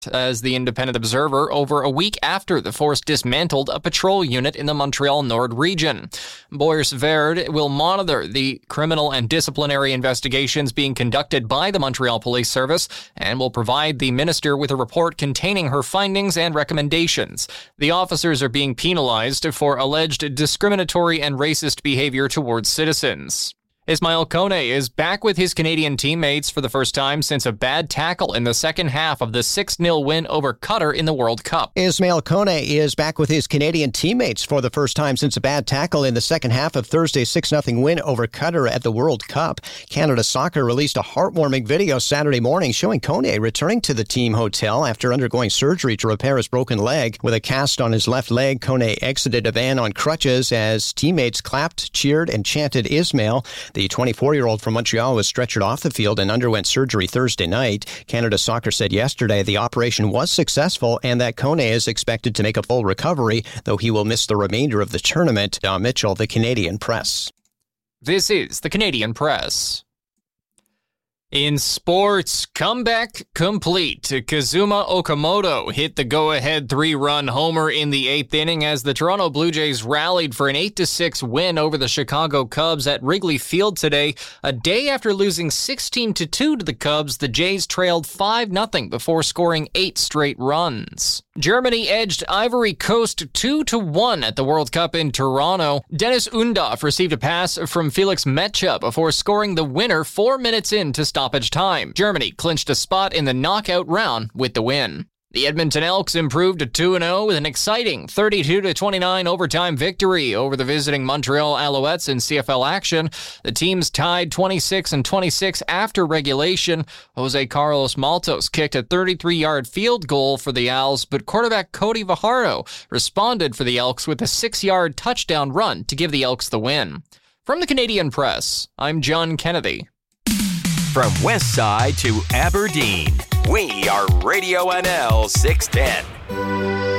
as the Independent Observer over a week after the force dismantled a patrol unit in the Montreal Nord region. Boris Verde will monitor the criminal and disciplinary investigations being conducted by the Montreal Police Service and will provide the minister with a report containing her findings and recommendations. The officers are being penalized for alleged discriminatory and racist behavior towards citizens. Ismail Kone is back with his Canadian teammates for the first time since a bad tackle in the second half of the 6-0 win over Qatar in the World Cup. Ismail Kone is back with his Canadian teammates for the first time since a bad tackle in the second half of Thursday's 6-0 win over Qatar at the World Cup. Canada Soccer released a heartwarming video Saturday morning showing Kone returning to the team hotel after undergoing surgery to repair his broken leg. With a cast on his left leg, Kone exited a van on crutches as teammates clapped, cheered, and chanted Ismail. The 24-year-old from Montreal was stretchered off the field and underwent surgery Thursday night. Canada Soccer said yesterday the operation was successful and that Kone is expected to make a full recovery, though he will miss the remainder of the tournament. Don Mitchell, the Canadian Press. This is the Canadian Press. In sports, comeback complete. Kazuma Okamoto hit the go-ahead 3-run homer in the 8th inning as the Toronto Blue Jays rallied for an 8-6 win over the Chicago Cubs at Wrigley Field today. A day after losing 16-2 to the Cubs, the Jays trailed 5-0 before scoring 8 straight runs. Germany edged Ivory Coast 2-1 at the World Cup in Toronto. Dennis Undav received a pass from Felix Metscher before scoring the winner 4 minutes into stoppage time. Germany clinched a spot in the knockout round with the win. The Edmonton Elks improved to 2-0 with an exciting 32-29 overtime victory over the visiting Montreal Alouettes in CFL action. The teams tied 26-26 after regulation. Jose Carlos Maltos kicked a 33-yard field goal for the Owls, but quarterback Cody Fajardo responded for the Elks with a 6-yard touchdown run to give the Elks the win. From the Canadian Press, I'm John Kennedy. From West Side to Aberdeen, we are Radio NL 610.